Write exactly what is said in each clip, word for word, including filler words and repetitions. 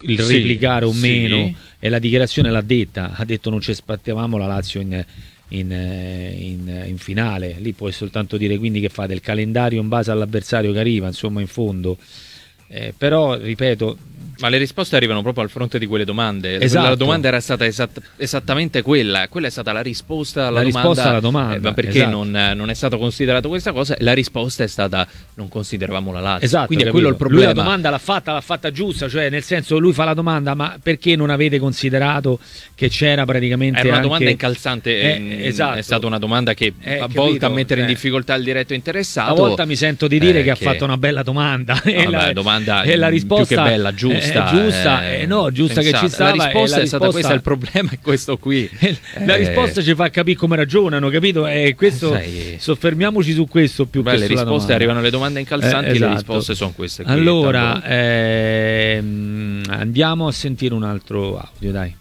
il sì, replicare o sì. meno, e la dichiarazione l'ha detta, ha detto non ci aspettavamo la Lazio in, in, in, in finale, lì puoi soltanto dire quindi che fate il calendario in base all'avversario che arriva, insomma in fondo, eh, però ripeto. Ma le risposte arrivano proprio al fronte di quelle domande. Esatto. La domanda era stata esatt- esattamente quella. Quella è stata la risposta alla la domanda. Risposta alla domanda. Eh, ma perché esatto. non, non è stato considerato questa cosa? La risposta è stata non consideravamo la Lazio. Esatto, quindi è capito. quello il problema. Lui la domanda l'ha fatta, l'ha fatta giusta, cioè nel senso lui fa la domanda ma perché non avete considerato che c'era praticamente era una anche... domanda incalzante, eh, mh, esatto. È stata una domanda che eh, a volte capito? a mettere eh. in difficoltà il diretto interessato. A volte mi sento di dire eh, che, che ha fatto una bella domanda. No, e, la, domanda e la risposta più che bella, giusta. È giusta, eh, eh, no, giusta pensata. che ci stava. La risposta la è stata risposta... questa, il problema è questo qui. La eh, risposta ci fa capire come ragionano, capito? E questo, sai, soffermiamoci su questo più beh, che le sulla risposte domanda. arrivano le domande incalzanti, Eh, esatto. le risposte sono queste qui. Allora, ehm, andiamo a sentire un altro audio, dai.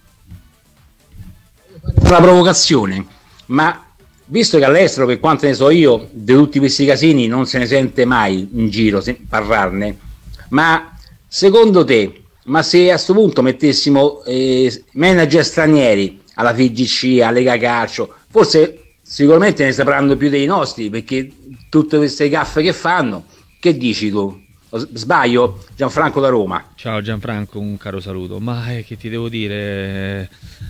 Una provocazione, ma visto che all'estero, per quanto ne so io, di tutti questi casini non se ne sente mai in giro parlarne, ma secondo te, ma se a questo punto mettessimo eh, manager stranieri alla F I G C, alla Lega Calcio, forse sicuramente ne sapranno più dei nostri, perché tutte queste gaffe che fanno, che dici tu? Sbaglio? Gianfranco da Roma. Ciao Gianfranco, un caro saluto. Ma eh, che ti devo dire?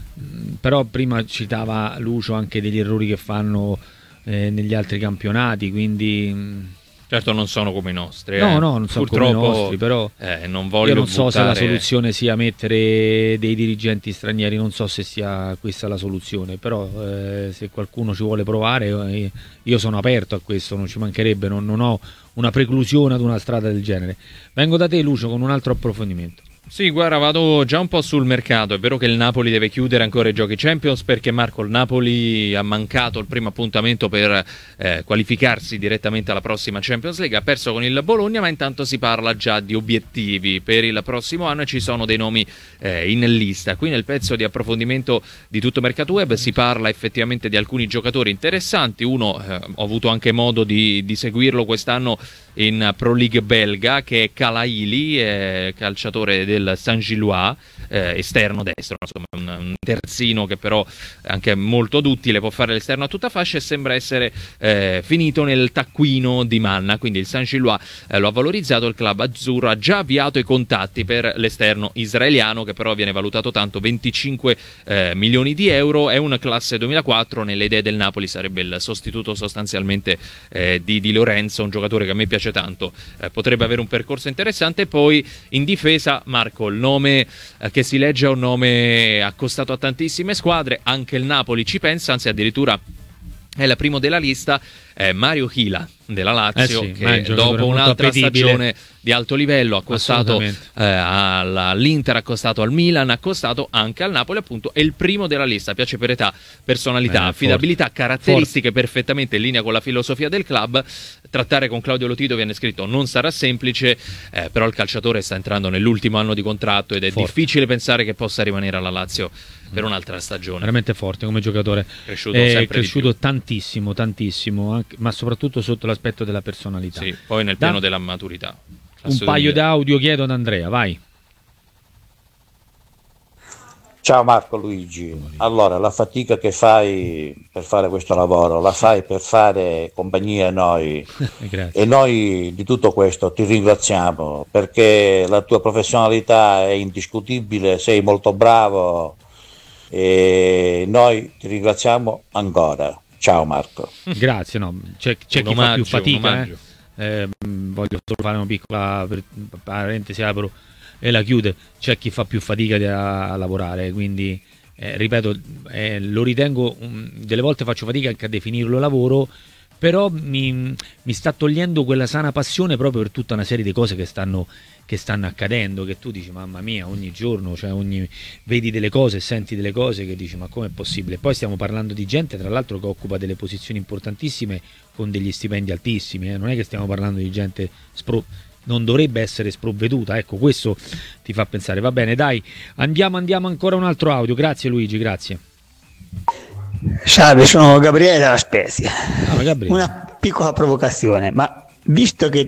Però prima citava Lucio anche degli errori che fanno eh, negli altri campionati, quindi... Certo non sono come i nostri. No, eh. no, non sono Purtroppo, come i nostri, però eh, non voglio io non so buttare... se la soluzione sia mettere dei dirigenti stranieri, non so se sia questa la soluzione, però eh, se qualcuno ci vuole provare eh, io sono aperto a questo, non ci mancherebbe, non, non ho una preclusione ad una strada del genere. Vengo da te Lucio con un altro approfondimento. Sì, guarda, vado già un po' sul mercato. È vero che il Napoli deve chiudere ancora i giochi Champions perché Marco, il Napoli ha mancato il primo appuntamento per eh, qualificarsi direttamente alla prossima Champions League, ha perso con il Bologna, ma intanto si parla già di obiettivi per il prossimo anno e ci sono dei nomi eh, in lista. Qui nel pezzo di approfondimento di Tutto Mercato Web si parla effettivamente di alcuni giocatori interessanti. Uno, eh, ho avuto anche modo di, di seguirlo quest'anno in Pro League belga, che è Kalaili, eh, calciatore del Saint-Gilloise, eh, esterno destro, insomma un, un terzino che però è anche molto duttile, può fare l'esterno a tutta fascia e sembra essere eh, finito nel taccuino di Manna, quindi il Saint-Gilloise eh, lo ha valorizzato, il club azzurro ha già avviato i contatti per l'esterno israeliano che però viene valutato tanto, venticinque eh, milioni di euro, è una classe duemilaquattro, nelle idee del Napoli sarebbe il sostituto sostanzialmente eh, di Di Lorenzo, un giocatore che a me piace tanto, eh, potrebbe avere un percorso interessante. Poi in difesa Marco, il nome eh, che si legge è un nome accostato a tantissime squadre, anche il Napoli ci pensa, anzi addirittura è il primo della lista, eh, Mario Hila della Lazio, eh sì, che dopo un'altra stagione di alto livello ha costato eh, all'Inter, ha costato al Milan, ha costato anche al Napoli, appunto è il primo della lista, piace per età, personalità, eh, affidabilità, forte. caratteristiche forte. Perfettamente in linea con la filosofia del club. Trattare con Claudio Lotito, viene scritto, non sarà semplice, eh, però il calciatore sta entrando nell'ultimo anno di contratto ed è forte. difficile pensare che possa rimanere alla Lazio per un'altra stagione. Veramente forte come giocatore, cresciuto è sempre cresciuto di più. tantissimo, tantissimo, anche, ma soprattutto sotto l'aspetto della personalità. Sì, poi nel piano da... della maturità. Un paio di audio chiedo ad Andrea, vai. Ciao Marco Luigi, allora la fatica che fai per fare questo lavoro la fai per fare compagnia a noi e noi di tutto questo ti ringraziamo perché la tua professionalità è indiscutibile, sei molto bravo e noi ti ringraziamo ancora. Ciao Marco. Grazie, no, c'è, c'è chi omaggio, fa più fatica, eh. Eh, voglio solo fare una piccola parentesi, apro e la chiude, c'è chi fa più fatica a, a lavorare, quindi eh, ripeto, eh, lo ritengo, um, delle volte faccio fatica anche a definirlo lavoro, però mi, mi sta togliendo quella sana passione proprio per tutta una serie di cose che stanno, che stanno accadendo, che tu dici mamma mia ogni giorno, cioè ogni, vedi delle cose, senti delle cose che dici ma com'è possibile. Poi stiamo parlando di gente tra l'altro che occupa delle posizioni importantissime con degli stipendi altissimi, eh? Non è che stiamo parlando di gente spro- non dovrebbe essere sprovveduta, ecco, questo ti fa pensare. Va bene, dai, andiamo andiamo ancora un altro audio. Grazie Luigi, grazie. Salve, sono Gabriele dalla Spezia. Ah, Gabriele. Una piccola provocazione, ma visto che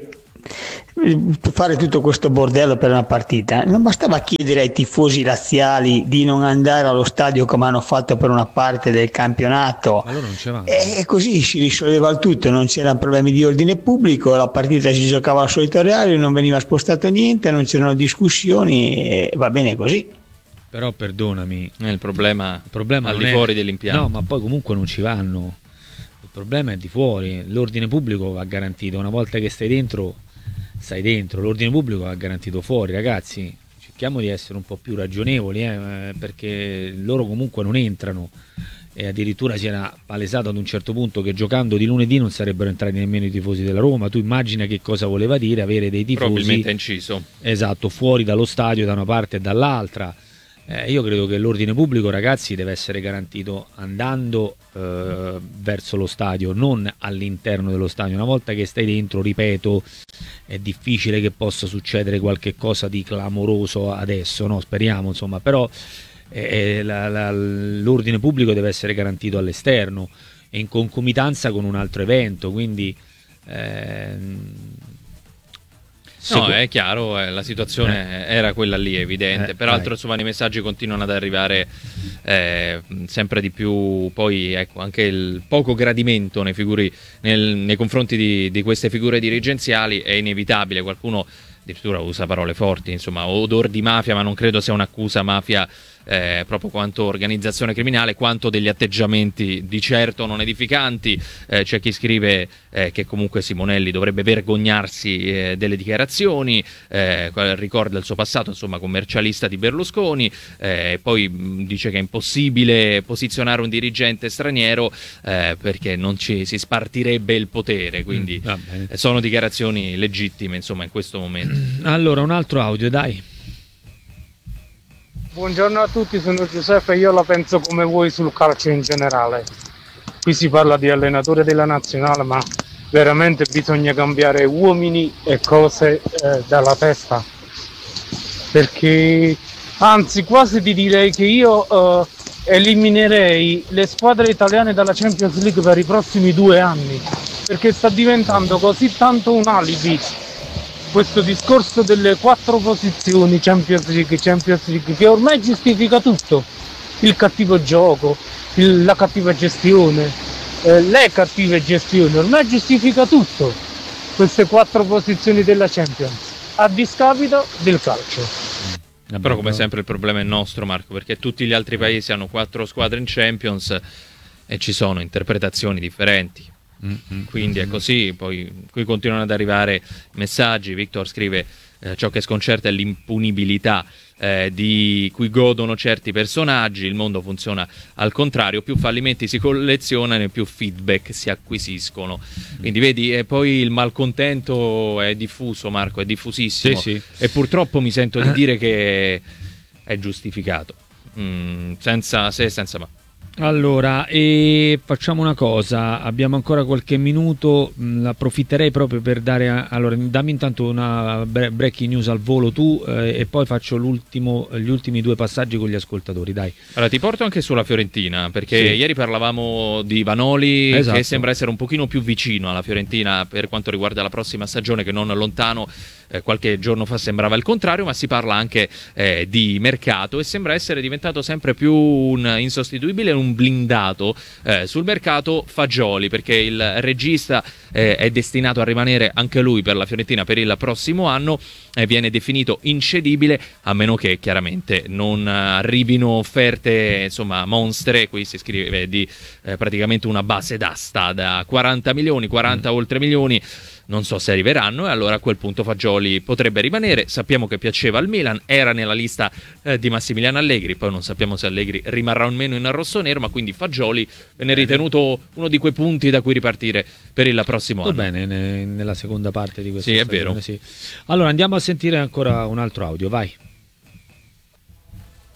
fare tutto questo bordello per una partita, non bastava chiedere ai tifosi laziali di non andare allo stadio come hanno fatto per una parte del campionato, allora non c'è e così si risolveva il tutto, non c'erano problemi di ordine pubblico, la partita si giocava al solito orario, non veniva spostato niente, non c'erano discussioni e va bene così. Però perdonami, è il problema, il problema al di è, fuori dell'impianto. No, ma poi comunque non ci vanno. Il problema è di fuori, l'ordine pubblico va garantito, una volta che stai dentro, stai dentro, l'ordine pubblico va garantito fuori, ragazzi, cerchiamo di essere un po' più ragionevoli, eh, perché loro comunque non entrano, e addirittura si era palesato ad un certo punto che giocando di lunedì non sarebbero entrati nemmeno i tifosi della Roma. Tu immagina che cosa voleva dire avere dei tifosi probabilmente inciso, esatto, fuori dallo stadio da una parte e dall'altra. Eh, io credo che l'ordine pubblico, ragazzi, deve essere garantito andando eh, verso lo stadio, non all'interno dello stadio. Una volta che stai dentro, ripeto, è difficile che possa succedere qualche cosa di clamoroso adesso, no? Speriamo, insomma, però eh, la, la, l'ordine pubblico deve essere garantito all'esterno e in concomitanza con un altro evento, quindi ehm, no, è chiaro, eh, la situazione eh. era quella lì, evidente. Eh, Peraltro, vai. insomma, i messaggi continuano ad arrivare eh, sempre di più. Poi, ecco, anche il poco gradimento nei, figuri, nel, nei confronti di, di queste figure dirigenziali è inevitabile. Qualcuno addirittura usa parole forti, insomma, odor di mafia, ma non credo sia un'accusa mafia eh, proprio quanto organizzazione criminale, quanto degli atteggiamenti di certo non edificanti. Eh, c'è chi scrive eh, che comunque Simonelli dovrebbe vergognarsi eh, delle dichiarazioni, eh, ricorda il suo passato, insomma, commercialista di Berlusconi, eh, poi mh, dice che è impossibile posizionare un dirigente straniero eh, perché non ci si spartirebbe il potere, quindi mm, eh, sono dichiarazioni legittime, insomma, in questo momento. Allora, un altro audio, dai. Buongiorno a tutti, sono Giuseppe e io la penso come voi sul calcio in generale. Qui si parla di allenatore della nazionale, ma veramente bisogna cambiare uomini e cose eh, dalla testa. Perché, anzi, quasi ti direi che io eh, eliminerei le squadre italiane dalla Champions League per i prossimi due anni, perché sta diventando così tanto un alibi questo discorso delle quattro posizioni Champions League, Champions League, che ormai giustifica tutto, il cattivo gioco, il, la cattiva gestione, eh, le cattive gestioni, ormai giustifica tutto, queste quattro posizioni della Champions, a discapito del calcio. Vabbè, però come sempre il problema è nostro, Marco, perché tutti gli altri paesi hanno quattro squadre in Champions e ci sono interpretazioni differenti. Mm-hmm. Quindi è così. Poi qui continuano ad arrivare messaggi. Victor scrive eh, ciò che sconcerta è l'impunibilità eh, di cui godono certi personaggi. Il mondo funziona al contrario, più fallimenti si collezionano e più feedback si acquisiscono. Quindi vedi, e poi il malcontento è diffuso, Marco, è diffusissimo. Sì, sì. E purtroppo mi sento di dire che è giustificato, mm, senza se e senza ma. Allora, e facciamo una cosa, abbiamo ancora qualche minuto, mh, approfitterei proprio per dare, a, allora dammi intanto una breaking news al volo tu eh, e poi faccio l'ultimo, gli ultimi due passaggi con gli ascoltatori, dai. Allora ti porto anche sulla Fiorentina, perché sì. ieri parlavamo di Vanoli, esatto. che sembra essere un pochino più vicino alla Fiorentina per quanto riguarda la prossima stagione, che non lontano. Eh, qualche giorno fa sembrava il contrario, ma si parla anche eh, di mercato e sembra essere diventato sempre più un insostituibile, un blindato eh, sul mercato Fagioli, perché il regista eh, è destinato a rimanere anche lui per la Fiorentina per il prossimo anno e viene definito incedibile, a meno che chiaramente non arrivino offerte, insomma, monstre. Qui si scrive di eh, praticamente una base d'asta da quaranta milioni, quaranta mm. oltre milioni. Non so se arriveranno e allora a quel punto Fagioli potrebbe rimanere. Sappiamo che piaceva al Milan, era nella lista eh, di Massimiliano Allegri, poi non sappiamo se Allegri rimarrà o meno in rossonero, ma quindi Fagioli viene ritenuto uno di quei punti da cui ripartire per il prossimo anno. Va anno. bene, ne, nella seconda parte di questa sì, stagione, è vero. Sì. Allora andiamo a sentire ancora un altro audio, vai.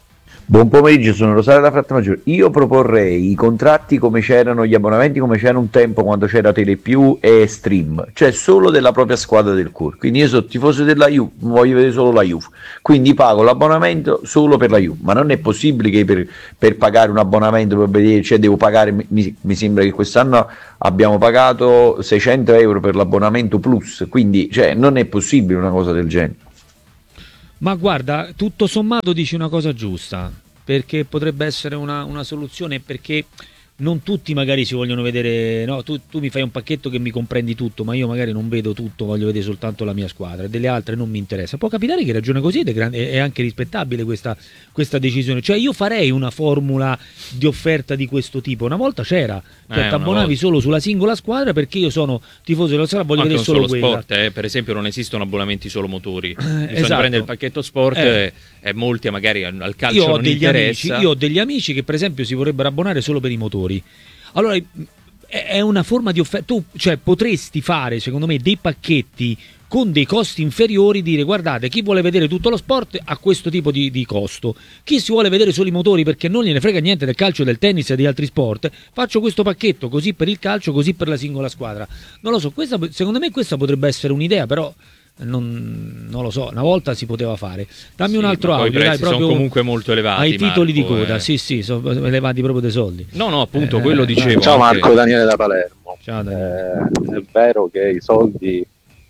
Buon pomeriggio, sono Rosario da Frattamaggiore. Io proporrei i contratti come c'erano, gli abbonamenti come c'era un tempo quando c'era Telepiù e Stream, cioè solo della propria squadra del cuore. Quindi io sono tifoso della Juve, voglio vedere solo la Juve, quindi pago l'abbonamento solo per la Juve, ma non è possibile che per, per pagare un abbonamento per vedere, cioè devo pagare, mi, mi sembra che quest'anno abbiamo pagato seicento euro per l'abbonamento plus, quindi cioè, non è possibile una cosa del genere. Ma guarda, tutto sommato dici una cosa giusta, perché potrebbe essere una, una soluzione, perché non tutti magari si vogliono vedere, no, tu, tu mi fai un pacchetto che mi comprendi tutto, ma io magari non vedo tutto, voglio vedere soltanto la mia squadra, e delle altre non mi interessa. Può capitare che ragione così, ed è, gran- è anche rispettabile questa, questa decisione. Cioè io farei una formula di offerta di questo tipo, una volta c'era, cioè Eh, ti abbonavi volta. solo sulla singola squadra, perché io sono tifoso della squadra, voglio Anche vedere non solo solo quella. sport, eh. Per esempio non esistono abbonamenti solo motori, bisogna esatto. prendere il pacchetto sport Eh. e, e molti magari al al calcio Io ho, non degli interessa. amici, io ho degli amici che per esempio si vorrebbero abbonare solo per i motori. Allora è è una forma di offerta, tu cioè, potresti fare secondo me dei pacchetti con dei costi inferiori, dire guardate, chi vuole vedere tutto lo sport ha questo tipo di, di costo, chi si vuole vedere solo i motori perché non gliene frega niente del calcio, del tennis e di altri sport, faccio questo pacchetto così per il calcio, così per la singola squadra. Non lo so, questa, secondo me questa potrebbe essere un'idea, però non, non lo so, una volta si poteva fare. Dammi Sì, un altro ma poi i audio, dai, prezzi proprio sono comunque molto elevati, ai titoli Marco, di coda, eh. sì sì, sono elevati proprio dei soldi. No, no, appunto, Eh, quello vai. dicevo. Ciao anche- Marco, Daniele da Palermo. Ciao, Daniele. Eh, è vero che i soldi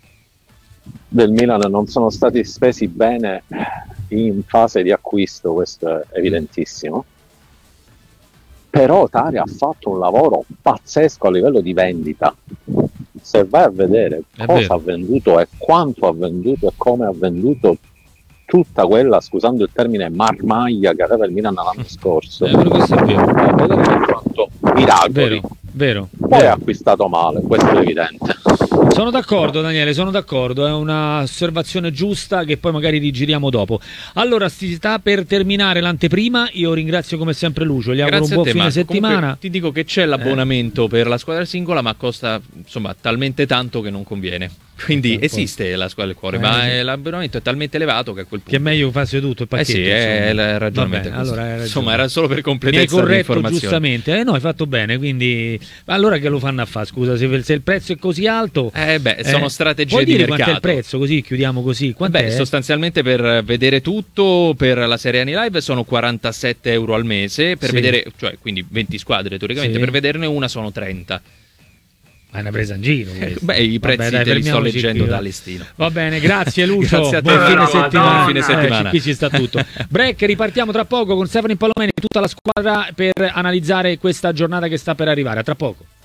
del Milan non sono stati spesi bene in fase di acquisto, questo è evidentissimo. Però Tari ha fatto un lavoro pazzesco a livello di vendita. Se vai a vedere È cosa vero. ha venduto e quanto ha venduto e come ha venduto tutta quella, scusando il termine, marmaglia che aveva il Milan l'anno scorso, Eh, però questo è vero. a vedere che ha fatto miracoli. Vero, vero. Poi ha acquistato male, questo è evidente. Sono d'accordo Daniele, sono d'accordo, è un'osservazione giusta che poi magari rigiriamo dopo. Allora si sta per terminare l'anteprima, io ringrazio come sempre Lucio, gli auguro Grazie un a buon te, fine Marco. settimana. Comunque, ti dico che c'è l'abbonamento per la squadra singola, ma costa insomma talmente tanto che non conviene. Quindi Eh, esiste la squadra del cuore, Eh, ma sì. eh, l'abbonamento è talmente elevato che a quel punto Che è meglio che faccia tutto il Eh pacchetto. sì, è insomma. il ragionamento. Va è bene, così. allora hai ragione. Insomma, era solo per Mi hai completezza di corretto informazione. giustamente, eh no, hai fatto bene, quindi allora che lo fanno a fare? Scusa, se, se il prezzo è così alto, Eh beh, sono eh, strategie puoi di dire mercato. quanto è il prezzo, così chiudiamo così. Quant'è? Beh, sostanzialmente per vedere tutto per la Serie A Live sono quarantasette euro al mese, per Sì. vedere, cioè quindi venti squadre teoricamente, Sì. per vederne una sono trenta. Ma è una presa in giro questa. Beh, i prezzi Vabbè, dai, te li sto fermiamoci leggendo qui, da dai. Listino. Va bene, grazie Lucio. Grazie a te. Buon fine Buona settimana. Madonna. Fine Eh, settimana. qui ci sta tutto. Break, ripartiamo tra poco con Stefano Palomeni e tutta la squadra per analizzare questa giornata che sta per arrivare. A tra poco.